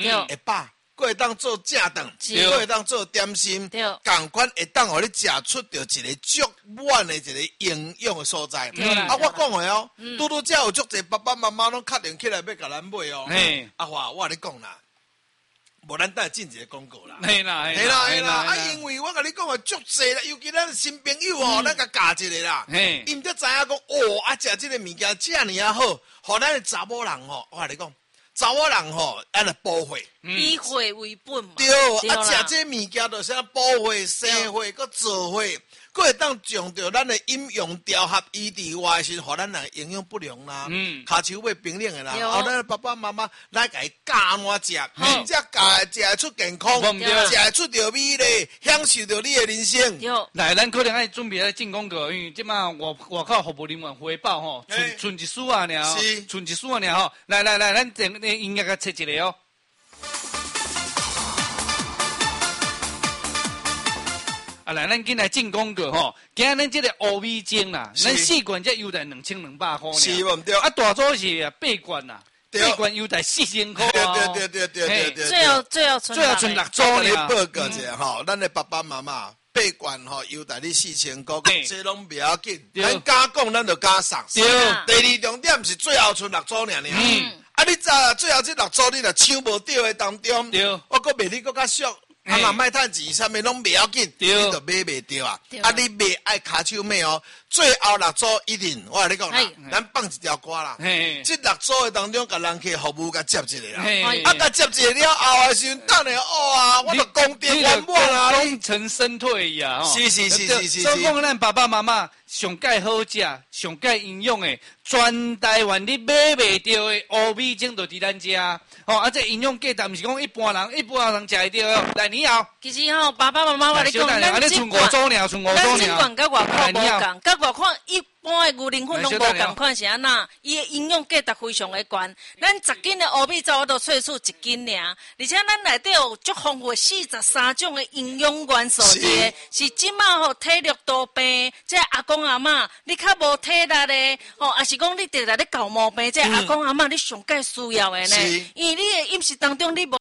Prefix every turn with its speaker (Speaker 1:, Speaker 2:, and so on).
Speaker 1: 会饱。佫会当做正顿，佫会当做点心，同款会当互你食出着一个足满的一个营养的所在。啊，我讲的哦，拄拄则有足侪爸爸妈妈拢确定起来要甲咱买哦。啊，我跟你讲啦，无咱等下进一个广告啦。嘿啦，啊，因为我甲你讲的足侪啦，尤其咱新朋友哦，咱甲教一个啦。因才知影讲哦，啊，食这个物件这么啊好，互咱的查某人哦，我甲你讲。查某人吼，安尼补血，
Speaker 2: 以血为本嘛。
Speaker 1: 对，啊，食这物件就是补血、生血、佮造血，佮会当将着咱的饮用调合医治外时，互咱人营养不良啦，骹手尾冰冷的啦，后咱爸爸妈妈来甲伊教安怎食，才食会出健康，食会出着美丽，享受着你的人生。
Speaker 3: 来，咱可能爱准备来进广告，因为即马外口服务人员回报吼，剩一丝啊尔，剩一丝啊尔吼，来，咱等音乐甲切一个哦。啊，来，咱进来进广告吼，今日咱这个乌米精啦，咱4罐才优待2200块呢，
Speaker 1: 是无对？
Speaker 3: 啊，大组是8罐啦，8罐优待4000块
Speaker 1: 对，
Speaker 2: 最后存
Speaker 3: 6组
Speaker 1: 呢。报告一下吼，咱的爸爸妈妈8罐吼优待你4000块，这拢不要紧，咱加讲咱就加送。第二重点是最后存6组尔。啊，你最后这6组你若抢无到的当中，我佫卖你佫较俗。啊，若卖趁钱，啥物拢不要紧，你就买袂着啊！啊，你买爱骹手买哦。最后6组一定，我跟你讲啦，咱放一条歌啦。这6组的当中，甲人客服务甲接一个啦。啊，甲接一个了后的时阵，等下啊，我就功德圆满啊！
Speaker 3: 功成身退呀！
Speaker 1: 是。
Speaker 3: 所以讲，咱爸爸妈妈上介好食、上介营养的，全台湾你买袂到的乌米精就伫咱遮。哦，啊，这营养价值毋是讲一般人食会到哦。来，你好。
Speaker 2: 其实吼，爸爸妈妈我跟你讲，
Speaker 3: 咱这款，咱这
Speaker 2: 款甲外口无共，甲外口一般的牛奶粉拢无共款是安那，伊的营养价值非常的高。咱10斤的乌米糟，我都萃取1斤尔，而且咱内底有足丰富43种的营养元素的，是即马吼体力多病，这阿公阿嬷你较无体力的，吼，也是讲你直直咧搞毛病，这阿公阿嬷你上介需要的呢，因为你的饮食当中你无